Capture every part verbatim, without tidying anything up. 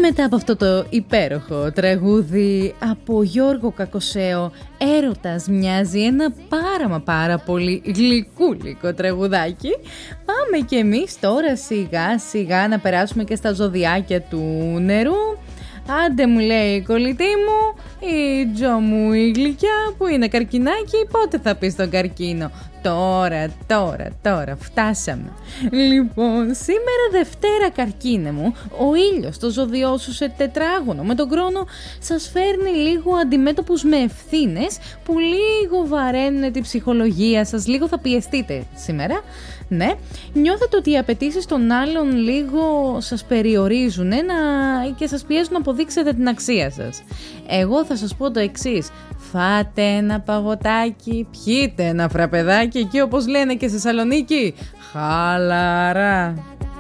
μετά από αυτό το υπέροχο τραγούδι από Γιώργο Κακοσέο, «Έρωτας μοιάζει», ένα πάρα μα πάρα πολύ γλυκούλικο τραγουδάκι, πάμε και εμείς τώρα σιγά σιγά να περάσουμε και στα ζωδιάκια του νερού. Άντε μου λέει η κολλητή μου, η Τζο μου η γλυκιά που είναι καρκινάκι, πότε θα πει στον καρκίνο? Τώρα, τώρα, τώρα, φτάσαμε. Λοιπόν, σήμερα Δευτέρα καρκίνε μου, ο ήλιος το ζώδιό σου σε τετράγωνο με τον χρόνο σας φέρνει λίγο αντιμέτωπους με ευθύνες που λίγο βαραίνουν την ψυχολογία σας, λίγο θα πιεστείτε σήμερα. Ναι, νιώθετε ότι οι απαιτήσεις των άλλων λίγο σας περιορίζουν να... και σας πιέζουν να αποδείξετε την αξία σας. Εγώ θα σας πω το εξής: φάτε ένα παγωτάκι, πιείτε ένα φραπεδάκι, εκεί όπως λένε και στη Θεσσαλονίκη, χαλαρά.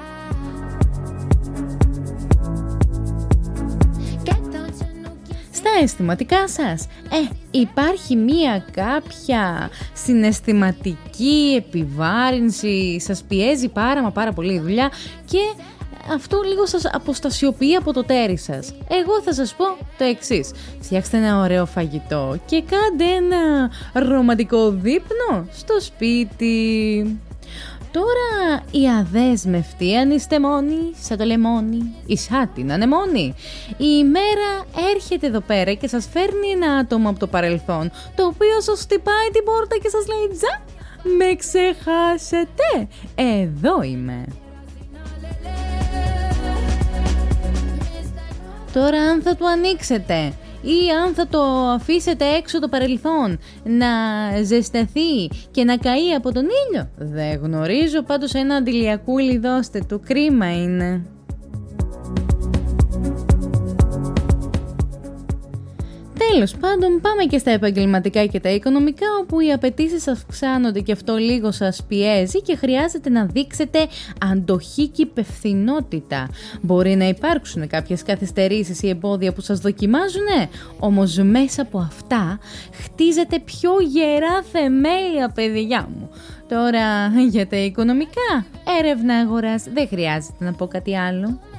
Στα αισθηματικά σας, ε, υπάρχει μία κάποια συναισθηματική επιβάρυνση, σας πιέζει πάρα μα πάρα πολύ η δουλειά και αυτό λίγο σας αποστασιοποιεί από το τέρι σας. Εγώ θα σας πω το εξής: φτιάξτε ένα ωραίο φαγητό και κάντε ένα ρομαντικό δείπνο στο σπίτι. Τώρα η αδέσμευτη αν είστε μόνοι, σαν το λεμόνι, ισά την ανεμόνη. Η ημέρα έρχεται εδώ πέρα και σας φέρνει ένα άτομο από το παρελθόν, το οποίο σας χτυπάει την πόρτα και σας λέει «Τζα, με ξεχάσετε, εδώ είμαι». Τώρα αν θα του ανοίξετε ή αν θα το αφήσετε έξω το παρελθόν να ζεσταθεί και να καεί από τον ήλιο, δεν γνωρίζω, πάντως ένα αντιλιακούλι δώστε του, κρίμα είναι. Τέλος πάντων, πάμε και στα επαγγελματικά και τα οικονομικά, όπου οι απαιτήσεις αυξάνονται και αυτό λίγο σας πιέζει και χρειάζεται να δείξετε αντοχή και υπευθυνότητα. Μπορεί να υπάρξουν κάποιες καθυστερήσεις ή εμπόδια που σας δοκιμάζουν, όμως μέσα από αυτά χτίζετε πιο γερά θεμέλια, παιδιά μου. Τώρα για τα οικονομικά, έρευνα αγοράς, δεν χρειάζεται να πω κάτι άλλο.